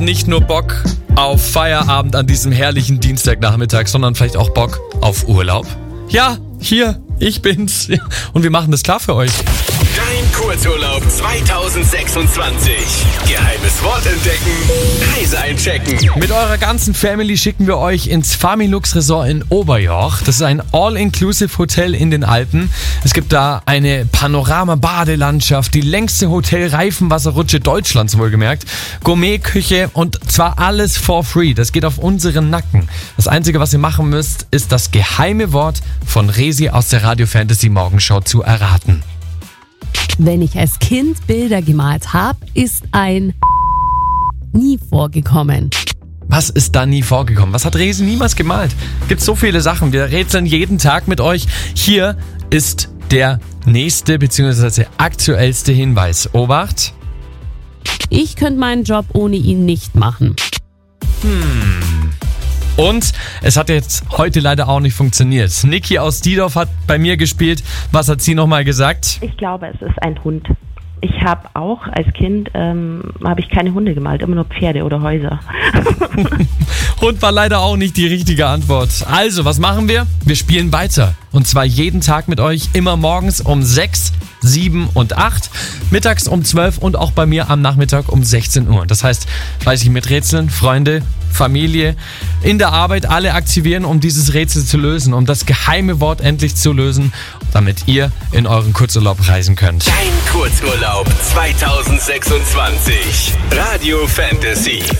Nicht nur Bock auf Feierabend an diesem herrlichen Dienstagnachmittag, sondern vielleicht auch Bock auf Urlaub? Ja, hier, ich bin's. Und wir machen das klar für euch. Dein Kurzurlaub 2026. Geheimes Wort entdecken, Reise einchecken. Mit eurer ganzen Family schicken wir euch ins Familux Resort in Oberjoch. Das ist ein All-Inclusive-Hotel in den Alpen. Es gibt da eine Panorama-Badelandschaft, die längste Hotel-Reifenwasserrutsche Deutschlands wohlgemerkt, Gourmet-Küche und zwar alles for free. Das geht auf unseren Nacken. Das Einzige, was ihr machen müsst, ist das geheime Wort von Resi aus der Radio Fantasy Morgenshow zu erraten. Wenn ich als Kind Bilder gemalt habe, ist ein nie vorgekommen. Was ist da nie vorgekommen? Was hat Resi niemals gemalt? Gibt so viele Sachen. Wir rätseln jeden Tag mit euch. Hier ist der nächste bzw. aktuellste Hinweis. Obacht. Ich könnte meinen Job ohne ihn nicht machen. Und es hat jetzt heute leider auch nicht funktioniert. Niki aus Diedorf hat bei mir gespielt. Was hat sie nochmal gesagt? Ich glaube, es ist ein Hund. Ich habe auch als Kind habe ich keine Hunde gemalt, immer nur Pferde oder Häuser. Hund war leider auch nicht die richtige Antwort. Also, was machen wir? Wir spielen weiter. Und zwar jeden Tag mit euch, immer morgens um 6, 7 und 8, mittags um 12 und auch bei mir am Nachmittag um 16 Uhr. Das heißt, weiß ich mit Rätseln, Freunde, Familie, in der Arbeit alle aktivieren, um dieses Rätsel zu lösen, um das geheime Wort endlich zu lösen, damit ihr in euren Kurzurlaub reisen könnt. Dein Kurzurlaub 2026. Radio Fantasy.